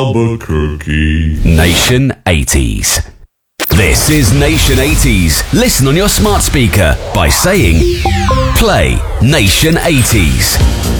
Albuquerque. Nation 80s. This is Nation 80s. Listen on your smart speaker by saying, play Nation 80s.